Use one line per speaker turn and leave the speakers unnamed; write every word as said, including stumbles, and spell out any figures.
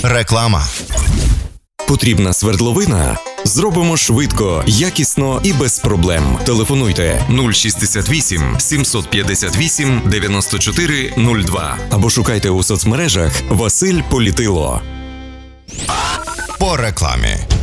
Реклама.
Потрібна свердловина? Зробимо швидко, якісно і без проблем. Телефонуйте нуль шістдесят вісім сімсот п'ятдесят вісім дев'яносто чотири нуль два або шукайте у соцмережах Василь Політило.
По рекламі.